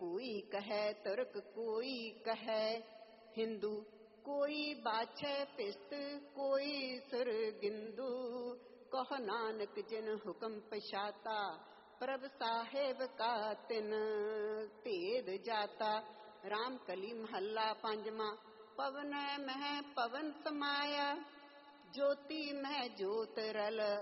कोई कहे तुर्क कोई कहे हिंदू, कोई बाछे पिस्त कोई सुरगिंदू। कहो नानक जिन हुक्म पछाता, प्रभ साहेब का तिन भेद जाता। राम कली महला पंजवा। पवन मह पवन समाया, ज्योति मह ज्योत रल